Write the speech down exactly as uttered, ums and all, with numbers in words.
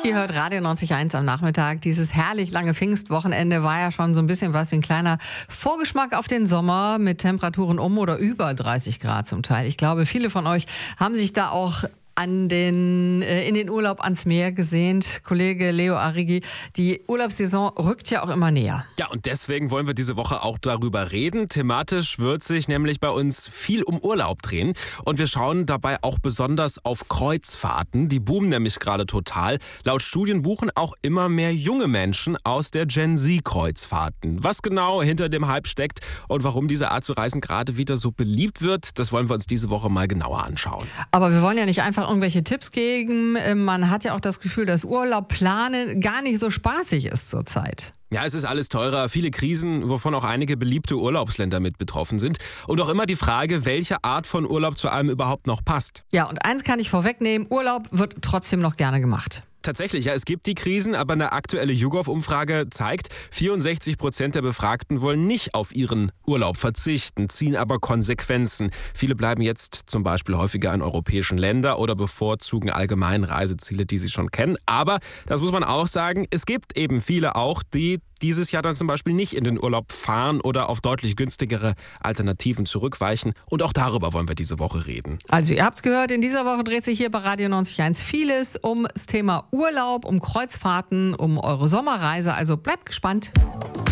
Ihr hört Radio neunzig Komma eins am Nachmittag. Dieses herrlich lange Pfingstwochenende war ja schon so ein bisschen was, wie ein kleiner Vorgeschmack auf den Sommer mit Temperaturen um oder über dreißig Grad zum Teil. Ich glaube, viele von euch haben sich da auch an den, äh, in den Urlaub ans Meer gesehnt. Kollege Leo Arrighi, die Urlaubssaison rückt ja auch immer näher. Ja, und deswegen wollen wir diese Woche auch darüber reden. Thematisch wird sich nämlich bei uns viel um Urlaub drehen. Und wir schauen dabei auch besonders auf Kreuzfahrten. Die boomen nämlich gerade total. Laut Studien buchen auch immer mehr junge Menschen aus der Gen Z-Kreuzfahrten. Was genau hinter dem Hype steckt und warum diese Art zu reisen gerade wieder so beliebt wird, das wollen wir uns diese Woche mal genauer anschauen. Aber wir wollen ja nicht einfach irgendwelche Tipps geben. Man hat ja auch das Gefühl, dass Urlaub planen gar nicht so spaßig ist zurzeit. Ja, es ist alles teurer, viele Krisen, wovon auch einige beliebte Urlaubsländer mit betroffen sind. Und auch immer die Frage, welche Art von Urlaub zu einem überhaupt noch passt. Ja, und eins kann ich vorwegnehmen, Urlaub wird trotzdem noch gerne gemacht. Tatsächlich, ja, es gibt die Krisen, aber eine aktuelle YouGov-Umfrage zeigt, vierundsechzig Prozent der Befragten wollen nicht auf ihren Urlaub verzichten, ziehen aber Konsequenzen. Viele bleiben jetzt zum Beispiel häufiger in europäischen Ländern oder bevorzugen allgemein Reiseziele, die sie schon kennen. Aber, das muss man auch sagen, es gibt eben viele auch, die dieses Jahr dann zum Beispiel nicht in den Urlaub fahren oder auf deutlich günstigere Alternativen zurückweichen. Und auch darüber wollen wir diese Woche reden. Also ihr habt's gehört, in dieser Woche dreht sich hier bei Radio neunzig Komma eins vieles ums Thema Urlaub, um Kreuzfahrten, um eure Sommerreise. Also bleibt gespannt.